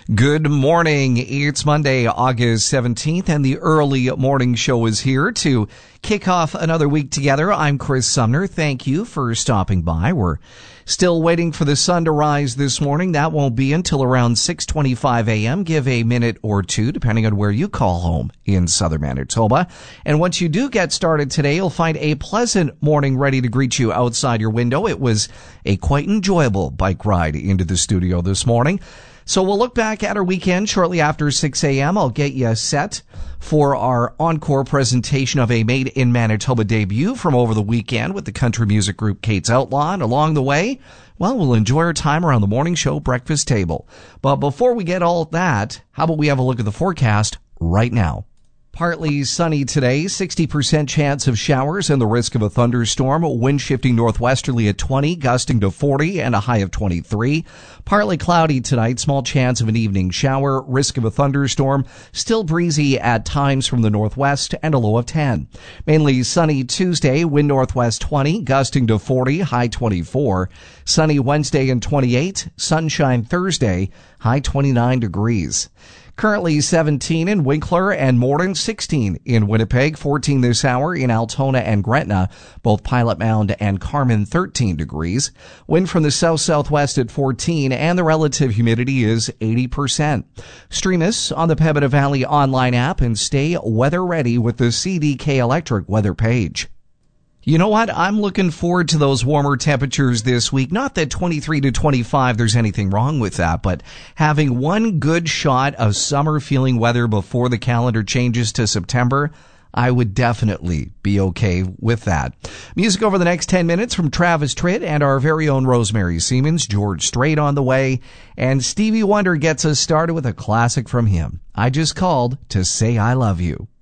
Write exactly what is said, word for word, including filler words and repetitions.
Good morning. It's Monday, August seventeenth, and the early morning show is here to kick off another week together. I'm Chris Sumner. Thank you for stopping by. We're still waiting for the sun to rise this morning. That won't be until around six twenty-five a.m. Give a minute or two, depending on where you call home in southern Manitoba. And once you do get started today, you'll find a pleasant morning ready to greet you outside your window. It was a quite enjoyable bike ride into the studio this morning. So we'll look back at our weekend shortly after six a.m. I'll get you set for our encore presentation of a Made in Manitoba debut from over the weekend with the country music group Kate's Outlaw. And along the way, well, we'll enjoy our time around the morning show breakfast table. But before we get all that, how about we have a look at the forecast right now? Partly sunny today, sixty percent chance of showers and the risk of a thunderstorm. Wind shifting northwesterly at twenty, gusting to forty, and a high of twenty-three. Partly cloudy tonight, small chance of an evening shower, risk of a thunderstorm. Still breezy at times from the northwest and a low of ten. Mainly sunny Tuesday, wind northwest twenty, gusting to forty, high twenty-four. Sunny Wednesday and twenty-eight, sunshine Thursday, high twenty-nine degrees. Currently seventeen in Winkler and Morden, sixteen in Winnipeg, fourteen this hour in Altona and Gretna, both Pilot Mound and Carman, thirteen degrees. Wind from the south-southwest at fourteen, and the relative humidity is eighty percent. Stream us on the Pembina Valley online app and stay weather ready with the C D K Electric weather page. You know what? I'm looking forward to those warmer temperatures this week. Not that twenty-three to twenty-five, there's anything wrong with that, but having one good shot of summer feeling weather before the calendar changes to September, I would definitely be okay with that. Music over the next ten minutes from Travis Tritt and our very own Rosemary Siemens, George Strait on the way, and Stevie Wonder gets us started with a classic from him. I Just Called to Say I Love You.